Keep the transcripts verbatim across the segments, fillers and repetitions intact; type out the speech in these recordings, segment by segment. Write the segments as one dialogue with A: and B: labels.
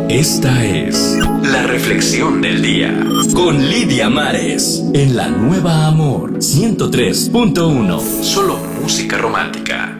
A: Esta es la reflexión del día con Lidia Mares en la Nueva Amor ciento tres punto uno. Solo música romántica.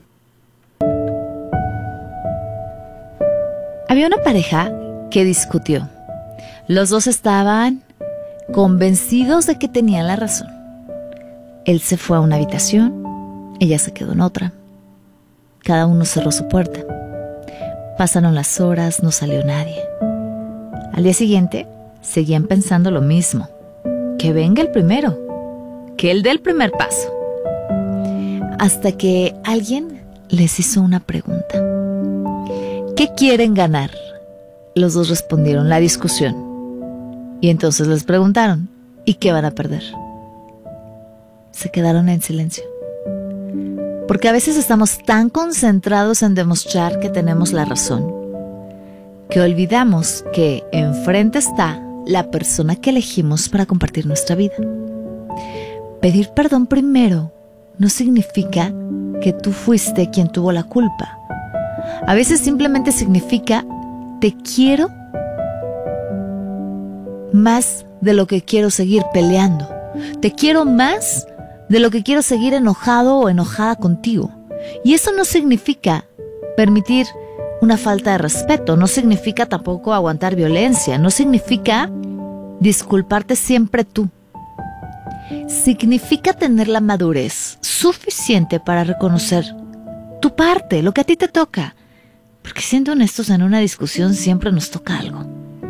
B: Había una pareja que discutió. Los dos estaban convencidos de que tenían la razón. Él se fue a una habitación, ella se quedó en otra. Cada uno cerró su puerta. Pasaron las horas, no salió nadie. Al día siguiente, seguían pensando lo mismo. Que venga el primero, que él dé el primer paso. Hasta que alguien les hizo una pregunta. ¿Qué quieren ganar? Los dos respondieron: la discusión. Y entonces les preguntaron: ¿y qué van a perder? Se quedaron en silencio. Porque a veces estamos tan concentrados en demostrar que tenemos la razón, que olvidamos que enfrente está la persona que elegimos para compartir nuestra vida. Pedir perdón primero no significa que tú fuiste quien tuvo la culpa. A veces simplemente significa: te quiero más de lo que quiero seguir peleando. Te quiero más de lo que quiero seguir enojado o enojada contigo. Y eso no significa permitir una falta de respeto, no significa tampoco aguantar violencia, no significa disculparte siempre tú. Significa tener la madurez suficiente para reconocer tu parte, lo que a ti te toca. Porque siendo honestos, en una discusión siempre nos toca algo.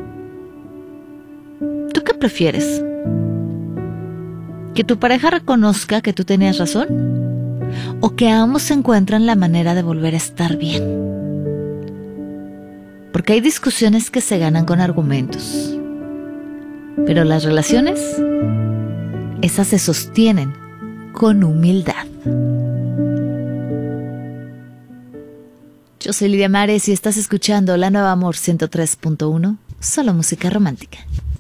B: ¿Tú qué prefieres? ¿Que tu pareja reconozca que tú tenías razón? ¿O que ambos encuentran la manera de volver a estar bien? Porque hay discusiones que se ganan con argumentos. Pero las relaciones, esas se sostienen con humildad. Yo soy Lidia Mares y estás escuchando La Nueva Amor ciento tres punto uno, solo música romántica.